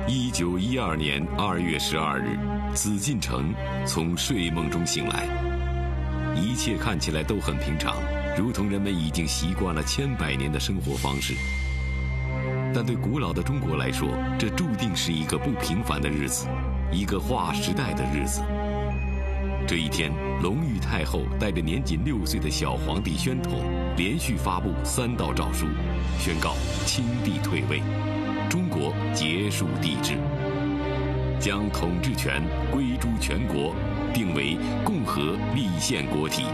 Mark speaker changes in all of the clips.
Speaker 1: 1912年2月12日，紫禁城从睡梦中醒来，一切看起来都很平常，如同人们已经习惯了千百年的生活方式。但对古老的中国来说，这注定是一个不平凡的日子，一个划时代的日子。这一天，隆裕太后带着年仅6岁的小皇帝宣统，连续发布3道诏书，宣告清帝退位，中国结束帝制，将统治权归诸全国，定为共和立宪国体。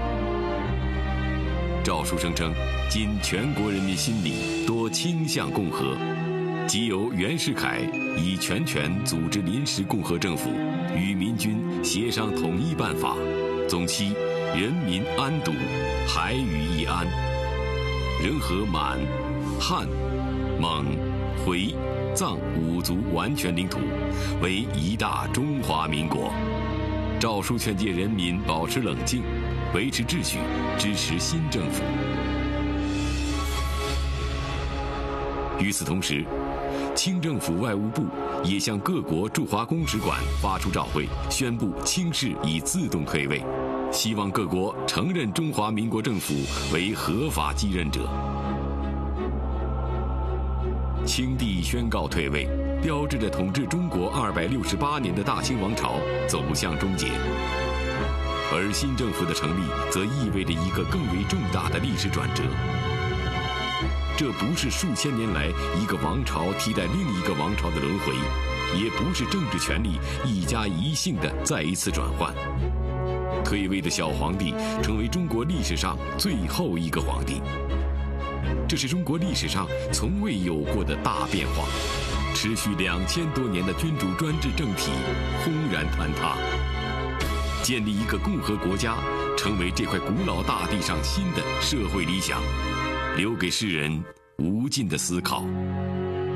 Speaker 1: 诏书声称，今全国人民心里多倾向共和，即由袁世凯以全权组织临时共和政府，与民军协商统一办法，总期人民安堵，海宇一安，人和满、汉、蒙、回、藏5族完全领土，为一大中华民国。诏书劝诫人民保持冷静，维持秩序，支持新政府。与此同时，清政府外务部也向各国驻华公使馆发出诏会，宣布清室已自动退位，希望各国承认中华民国政府为合法继任者。清帝宣告退位，标志着统治中国268年的大清王朝走向终结。而新政府的成立，则意味着一个更为重大的历史转折。这不是数千年来一个王朝替代另一个王朝的轮回，也不是政治权力一家一姓的再一次转换。退位的小皇帝成为中国历史上最后一个皇帝，这是中国历史上从未有过的大变化。持续2000多年的君主专制政体轰然坍塌，建立一个共和国家，成为这块古老大地上新的社会理想，留给世人无尽的思考。